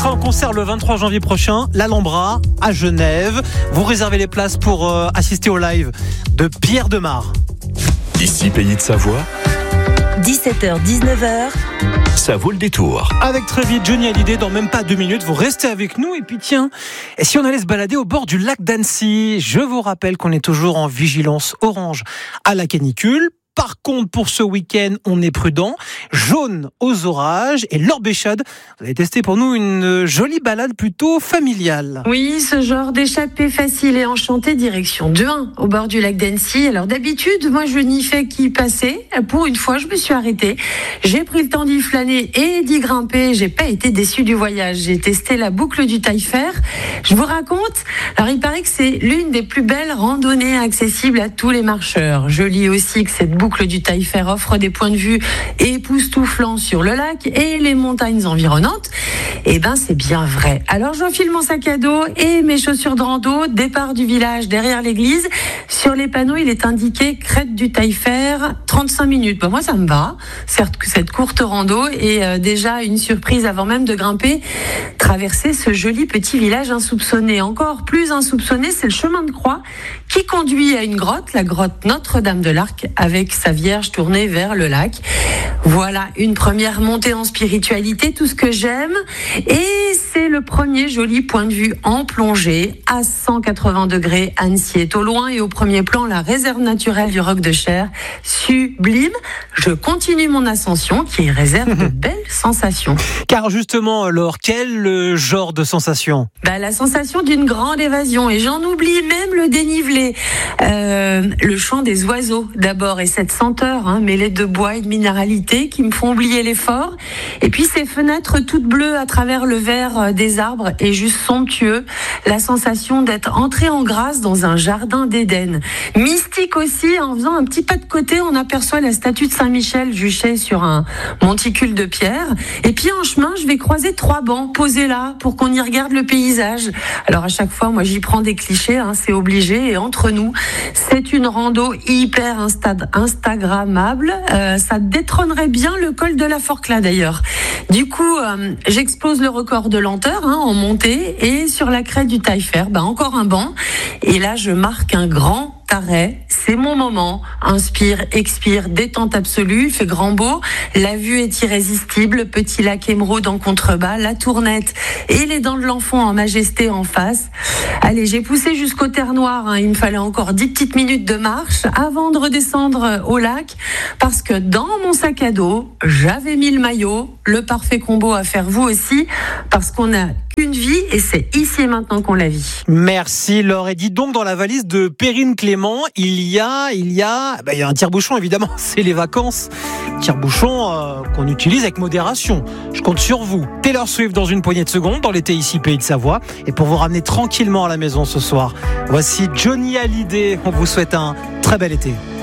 sera en concert le 23 janvier prochain, l'Alhambra, à Genève. Vous réservez les places pour assister au live de Pierre Demar. Ici, Pays de Savoie, 17h-19h, ça vaut le détour. Avec très vite Johnny Hallyday dans même pas 2 minutes. Vous restez avec nous et puis tiens, et si on allait se balader au bord du lac d'Annecy? Je vous rappelle qu'on est toujours en vigilance orange à la canicule. Par contre, pour ce week-end, on est prudent. Jaune aux orages. Et Laure Béchade, vous avez testé pour nous une jolie balade plutôt familiale. Oui, ce genre d'échappée facile et enchantée direction Duin, au bord du lac d'Annecy. Alors d'habitude, moi je n'y fais qu'y passer. Pour une fois, je me suis arrêtée. J'ai pris le temps d'y flâner et d'y grimper. J'ai pas été déçue du voyage. J'ai testé la boucle du Taillefer. Je vous raconte. Alors il paraît que c'est l'une des plus belles randonnées accessibles à tous les marcheurs. Je lis aussi que cette boucle du Taillefer offre des points de vue époustouflants sur le lac et les montagnes environnantes. Eh ben, c'est bien vrai. Alors, j'enfile mon sac à dos et mes chaussures de rando, départ du village derrière l'église. Sur les panneaux, il est indiqué crête du Taillefer, 35 minutes. Ben, moi, ça me va. Certes que cette courte rando est déjà une surprise avant même de grimper, traverser ce joli petit village insoupçonné. Encore plus insoupçonné, c'est le chemin de croix qui conduit à une grotte, la grotte Notre-Dame de l'Arc, avec sa Vierge tournée vers le lac. Voilà, une première montée en spiritualité, tout ce que j'aime. Et c'est le premier joli point de vue en plongée, à 180 degrés. Annecy est au loin et au premier plan, la réserve naturelle du Roc de Cher. Sublime. Je continue mon ascension qui réserve de belles sensations. Car justement, Laure, quel genre de sensation? La sensation d'une grande évasion. Et j'en oublie même le dénivelé. Le chant des oiseaux d'abord et cette senteur mêlée de bois et de minéralité qui me font oublier l'effort. Et puis ces fenêtres toutes bleues à travers le vert des arbres est juste somptueux. La sensation d'être entré en grâce dans un jardin d'Éden. Mystique aussi, en faisant un petit pas de côté, on aperçoit la statue de Saint-Michel juchée sur un monticule de pierre. Et puis en chemin, je vais croiser 3 bancs posés là pour qu'on y regarde le paysage. Alors à chaque fois, moi j'y prends des clichés, c'est obligé. Et entre nous, c'est une rando hyper instagrammable. Ça détrônerait bien le col de la Forclaz d'ailleurs. Du coup, j'explose le record de lenteur en montée et sur la crête du Taillefer, encore un banc. Et là, je marque un grand arrêt. C'est mon moment. Inspire, expire, détente absolue. Il fait grand beau. La vue est irrésistible. Petit lac émeraude en contrebas, la Tournette et les Dents de l'Enfant en majesté en face. Allez, j'ai poussé jusqu'au Terre Noire. Il me fallait encore 10 petites minutes de marche avant de redescendre au lac parce que dans mon sac à dos, j'avais mis le maillot. Le parfait combo à faire vous aussi parce qu'on a qu'une vie et c'est ici et maintenant qu'on la vit. Merci Laure. Et dis donc, dans la valise de Perrine Clément, il y a un tire-bouchon évidemment, c'est les vacances. Tire-bouchon qu'on utilise avec modération. Je compte sur vous. Taylor Swift dans une poignée de secondes dans l'été ici Pays de Savoie. Et pour vous ramener tranquillement à la maison ce soir, voici Johnny Hallyday. On vous souhaite un très bel été.